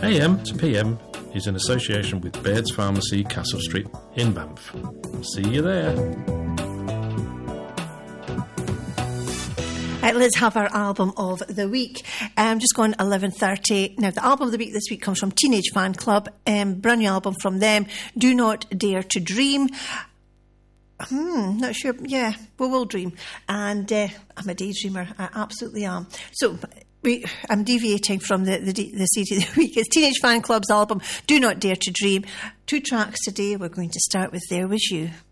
AM to PM is in association with Baird's Pharmacy, Castle Street in Banff. See you there. Let's have our album of the week. Just gone 11:30. Now, the album of the week this week comes from Teenage Fan Club. Brand new album from them. Do Not Dare to Dream. Not sure. Yeah, we will dream. And I'm a daydreamer. I absolutely am. So I'm deviating from the CD of the week. It's Teenage Fan Club's album, Do Not Dare to Dream. 2 tracks today. We're going to start with There Was You.